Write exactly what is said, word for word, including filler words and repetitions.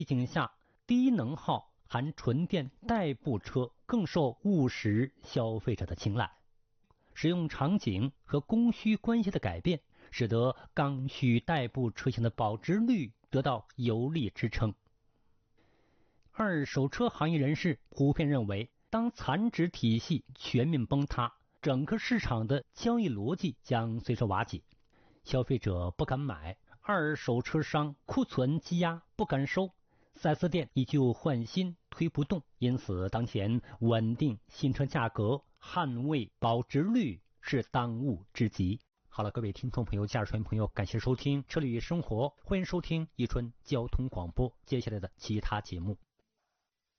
疫情下，低能耗含纯电代步车更受务实消费者的青睐。使用场景和供需关系的改变，使得刚需代步车型的保值率得到有力支撑。二手车行业人士普遍认为，当残值体系全面崩塌，整个市场的交易逻辑将随之瓦解，消费者不敢买，二手车商库存积压不敢收，四 S 店依旧换新推不动，因此当前稳定新车价格、捍卫保值率是当务之急。好了，各位听众朋友、驾驶员朋友，感谢收听车里生活，欢迎收听宜春交通广播接下来的其他节目。